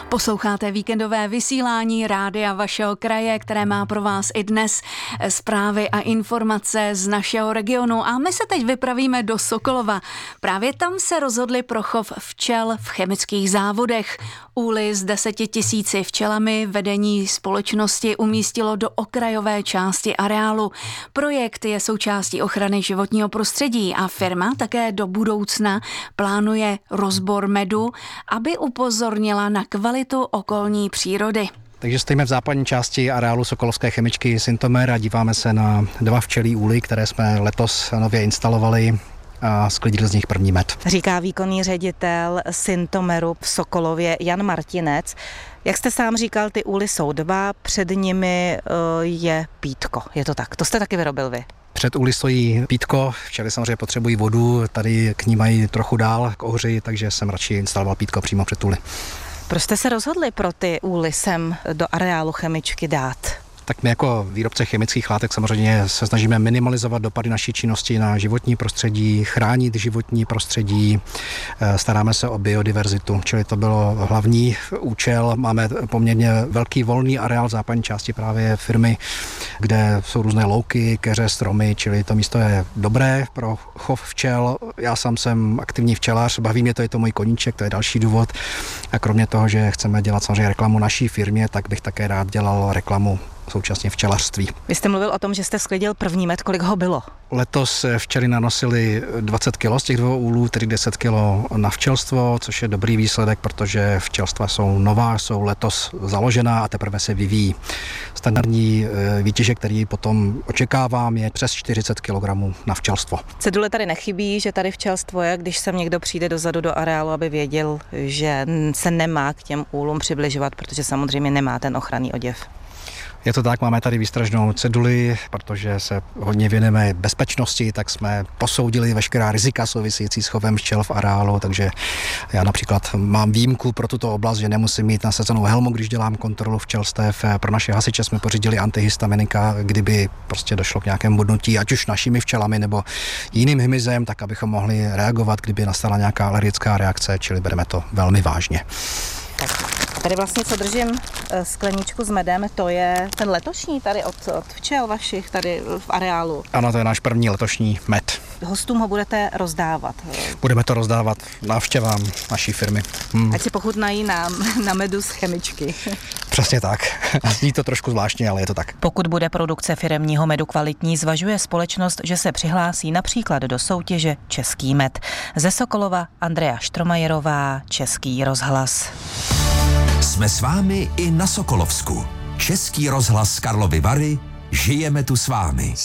Posloucháte víkendové vysílání rádia vašeho kraje, které má pro vás i dnes zprávy a informace z našeho regionu. A my se teď vypravíme do Sokolova. Právě tam se rozhodli pro chov včel v chemických závodech. Úly s 10 000 včelami vedení společnosti umístilo do okrajové části areálu. Projekt je součástí ochrany životního prostředí a firma také do budoucna plánuje rozbor medu, aby upozornila na kvalitu okolní přírody. Takže stojíme v západní části areálu sokolovské chemičky Syntomer a díváme se na 2 včelí úly, které jsme letos nově instalovali a sklidili z nich první med. Říká výkonný ředitel Syntomeru v Sokolově Jan Martinec. Jak jste sám říkal, ty úly jsou 2, před nimi je pítko. Je to tak? To jste taky vyrobil vy? Před úly stojí pítko, včely samozřejmě potřebují vodu, tady k ní mají trochu dál k ohři, takže jsem radši instaloval pítko přímo před úly. Proč jste se rozhodli pro ty úly sem do areálu chemičky dát? Tak my jako výrobce chemických látek samozřejmě se snažíme minimalizovat dopady naší činnosti na životní prostředí, chránit životní prostředí, staráme se o biodiverzitu, čili to bylo hlavní účel. Máme poměrně velký volný areál v západní části právě firmy, kde jsou různé louky, keře, stromy, čili to místo je dobré pro chov včel. Já sám jsem aktivní včelař, baví mě to, je to můj koníček, to je další důvod. A kromě toho, že chceme dělat samozřejmě reklamu naší firmě, tak bych také rád dělal reklamu současně včelařství. Vy jste mluvil o tom, že jste sklidil první med, kolik ho bylo? Letos včely nanosili 20 kg z těch 2 úlů, tedy 10 kg na včelstvo, což je dobrý výsledek, protože včelstva jsou nová, jsou letos založená a teprve se vyvíjí. Standardní výtěžek, který potom očekávám, je přes 40 kg na včelstvo. Cedule tady nechybí, že tady včelstvo je, když sem někdo přijde dozadu do areálu, aby věděl, že se nemá k těm úlům přibližovat, protože samozřejmě nemá ten ochranný oděv. Je to tak, máme tady výstražnou ceduli, protože se hodně věnujeme bezpečnosti, tak jsme posoudili veškerá rizika související s chovem včel v areálu, takže já například mám výjimku pro tuto oblast, že nemusím mít nasazenou helmu, když dělám kontrolu včelstev. Pro naše hasiče jsme pořídili antihistaminika, kdyby prostě došlo k nějakému bodnutí, ať už našimi včelami nebo jiným hmyzem, tak abychom mohli reagovat, kdyby nastala nějaká alergická reakce, čili bereme to velmi vážně. Tak. Tady vlastně, co držím skleničku s medem, to je ten letošní tady od včel vašich tady v areálu. Ano, to je náš první letošní med. Hostům ho budete rozdávat. Budeme to rozdávat návštěvám naší firmy. Ať si pochutnají na medu z chemičky. Přesně tak. Zní to trošku zvláštně, ale je to tak. Pokud bude produkce firemního medu kvalitní, zvažuje společnost, že se přihlásí například do soutěže Český med. Ze Sokolova Andrea Štromajerová, Český rozhlas. Jsme s vámi i na Sokolovsku. Český rozhlas Karlovy Vary, žijeme tu s vámi.